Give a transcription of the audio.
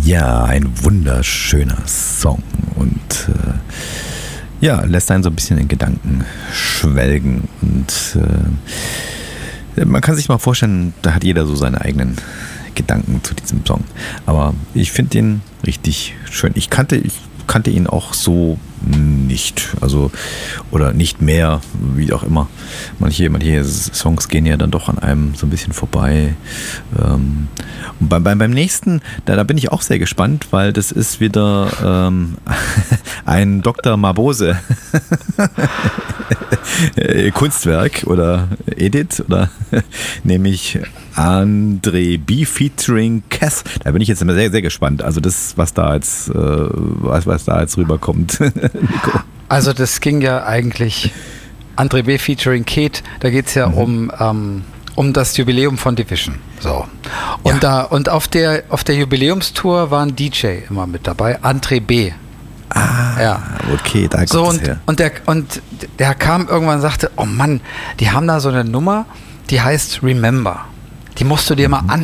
Ja, ein wunderschöner Song und lässt einen so ein bisschen in Gedanken schwelgen und man kann sich mal vorstellen, da hat jeder so seine eigenen Gedanken zu diesem Song, aber ich finde ihn richtig schön. Ich kannte ihn auch so nicht, also oder nicht mehr, wie auch immer. Manche Songs gehen ja dann doch an einem so ein bisschen vorbei. Und beim nächsten, da bin ich auch sehr gespannt, weil das ist wieder ein Dr. Mabuse Kunstwerk oder Edit, oder nämlich André B. featuring Cass. Da bin ich jetzt immer sehr, sehr gespannt. Also das, was da jetzt rüberkommt. Nico. Also das ging ja eigentlich, André B. featuring Kate, da geht es ja um das Jubiläum von Division. So. Und und auf der Jubiläumstour war ein DJ immer mit dabei, André B. Ja. Okay, da kommt es her. Und der kam irgendwann und sagte, oh Mann, die haben da so eine Nummer, die heißt Remember. Die musst du dir mal anhören.